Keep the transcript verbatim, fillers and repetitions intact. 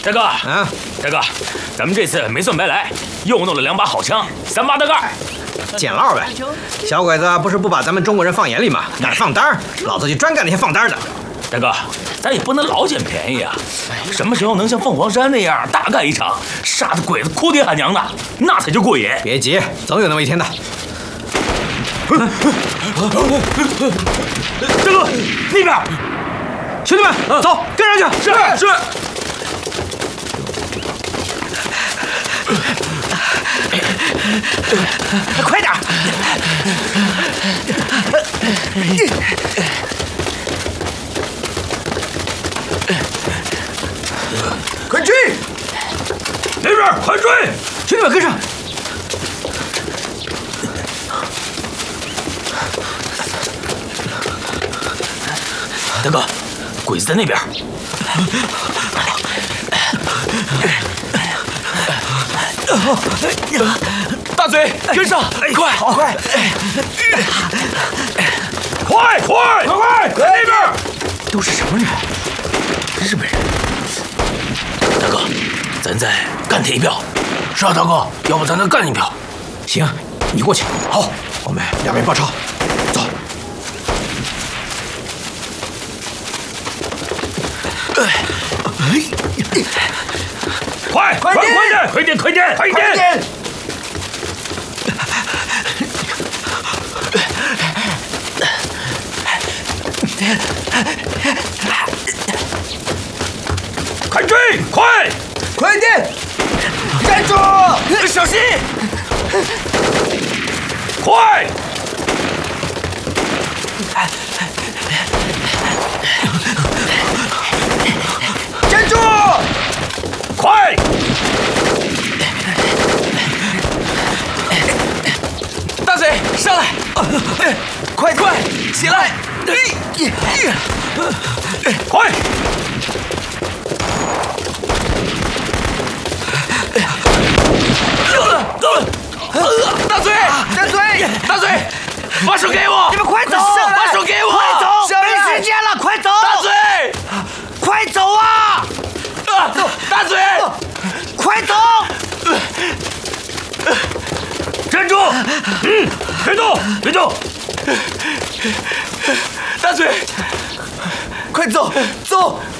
大哥， 啊， 大哥，咱们这次没算白来，又弄了两把好枪，三八大盖。 捡漏呗。小鬼子不是不把咱们中国人放眼里吗？敢放单儿，老子就专干那些放单儿的。 大哥，咱也不能老捡便宜啊！什么时候能像凤凰山那样大干一场，杀的鬼子哭爹喊娘的，那才叫过瘾。 别急，总有那么一天的。 大哥，那边， 兄弟们，走，跟上去。 是是。 快点！快追！ 那边，快追！ 兄弟们跟上！ 大哥，鬼子在那边。大嘴，跟上！快， 好快！ 快快快快！在那边！ 都是什么人？ 日本人。大哥，咱再干他一票。 是啊，大哥，要不咱再干一票？ 行，你过去。好，我们两边包抄。走。 快快快点！快点！快点！快点！快追！快！ 快点！站住！ 小心！快！ 站住！ 快！ 大嘴，上来！快快起来！ 快！ 大嘴， 站嘴！ 大嘴，把手给我！ 你们快走！ 把手给我！ 快走！没时间了，快走！ 大嘴， 快走啊！ 大嘴， 快走！ 站住！嗯，别动，别动！ 大嘴， 快走，走！